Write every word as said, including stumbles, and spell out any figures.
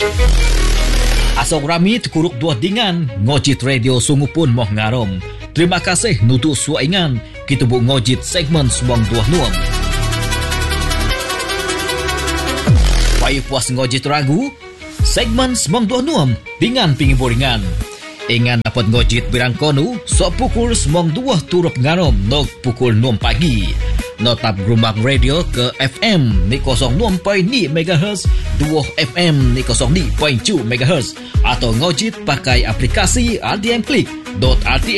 Asok rami terkuruk dua dengan Ngojit Radio sungguh pun moh ngarom. Terima kasih nutu suaingan kita bu ngojit segmen semong dua nuam. Payu puas ngojit ragu segmen semong dua nuam dengan pingiburingan. Ingan dapat ngojit birang konu so pukul semong dua turup ngarom nog pukul enam pagi. Notap Gerumbang Radio ke F M ni kosong enam perpuluhan lima megahertz, dua F M ni kosong lima perpuluhan tujuh megahertz atau ngojit pakai aplikasi R D M Click dot R T